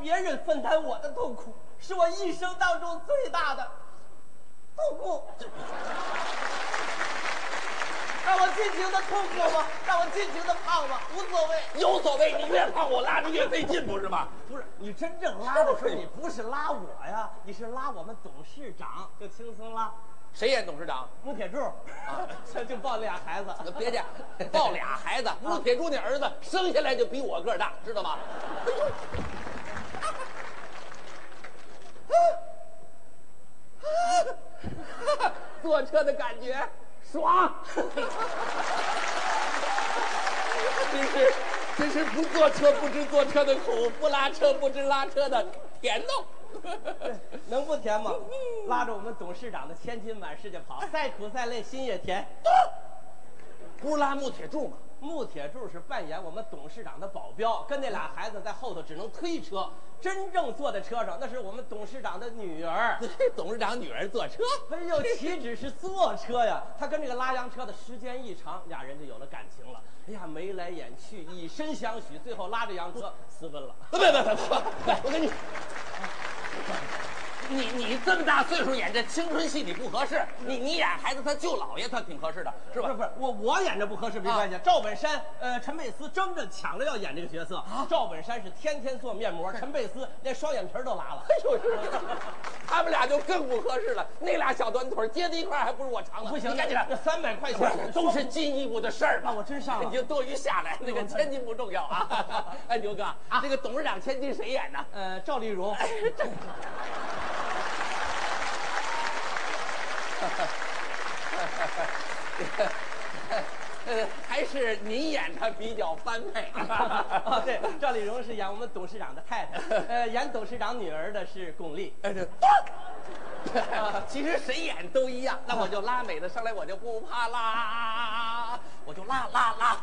别人分担我的痛苦，是我一生当中最大的痛苦。让我尽情的痛苦吗？让我尽情的胖吗？无所谓， 有所谓。你越胖我拉着越费劲，不是吗？ 不是你真正拉的时候，你不是拉我呀，你是拉我们董事长，就轻松拉。 谁演董事长？ 穆铁柱啊，这就抱俩孩子。 别介，抱俩孩子。穆铁柱那儿子生下来就比我个儿大，知道吗？坐车的感觉爽，真是不坐车不知坐车的苦，不拉车不知拉车的甜头。 能不甜吗？拉着我们董事长的千金满世界跑，再苦再累心也甜。 不是拉穆铁柱吗？ 穆铁柱是扮演我们董事长的保镖，跟那俩孩子在后头只能推车，真正坐在车上那是我们董事长的女儿。 董事长女儿坐车， 哎呦，岂止是坐车呀，他跟这个拉洋车的时间一长，俩人就有了感情了。哎呀，眉来眼去，以身相许，最后拉着洋车私奔了。 别，我跟你这么大岁数演这青春戏你不合适，你演孩子他舅姥爷他挺合适的，是吧？ 不是我演着不合适没关系。赵本山、陈佩斯争着抢着要演这个角色。赵本山是天天做面膜，陈佩斯连双眼皮都拉了。 哎呦，他们俩就更不合适了。那俩小短腿接在一块还不如我长呢。 不行， 你赶紧来， 这300块钱都是进一步的事儿嘛。 我真上了， 你就多余下来，那个千金不重要啊。哎，牛哥啊，这个董事长千金谁演呢？ 赵丽蓉。 还是您演他比较般配。 哦，对，赵丽蓉是演我们董事长的太太，演董事长女儿的是巩俐。 其实谁演都一样，那我就拉美的上来，我就不怕啦，我就拉。